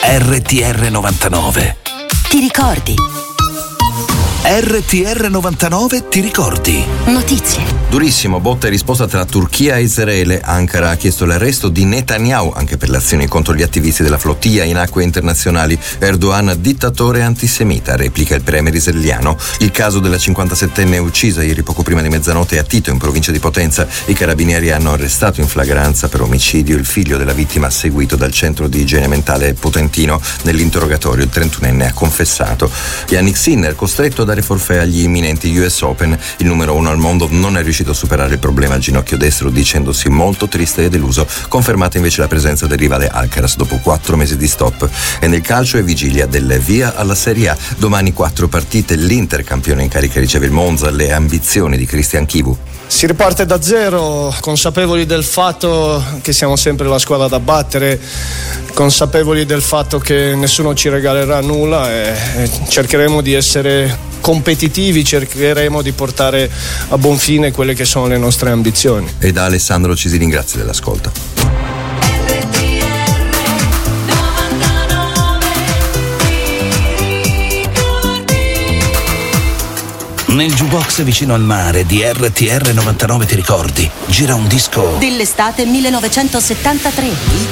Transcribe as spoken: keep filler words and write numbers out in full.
R T R novantanove. Ti ricordi? R T R novantanove ti ricordi? Notizie. Durissimo, botta e risposta tra Turchia e Israele. Ankara ha chiesto l'arresto di Netanyahu anche per le azioni contro gli attivisti della flottiglia in acque internazionali. Erdogan, dittatore antisemita, replica il premier israeliano. Il caso della cinquantasettenne uccisa ieri poco prima di mezzanotte a Tito, in provincia di Potenza. I carabinieri hanno arrestato in flagranza per omicidio il figlio della vittima, seguito dal centro di igiene mentale potentino. Nell'interrogatorio il trentunenne ha confessato. Yannick Sinner, costretto a dare forfait agli imminenti U S Open. Il numero uno al mondo non è riuscito a superare il problema al ginocchio destro, dicendosi molto triste e deluso. Confermata invece la presenza del rivale Alcaraz dopo quattro mesi di stop. E nel calcio è vigilia del via alla Serie A. Domani quattro partite, l'Inter campione in carica riceve il Monza, le ambizioni di Cristian Chivu. Si riparte da zero, consapevoli del fatto che siamo sempre la squadra da battere, consapevoli del fatto che nessuno ci regalerà nulla e cercheremo di essere competitivi, cercheremo di portare a buon fine quelle che sono le nostre ambizioni. E da Alessandro ci si ringrazia dell'ascolto. Nel jukebox vicino al mare di R T R novantanove ti ricordi? Gira un disco Dell'estate millenovecentosettantatré.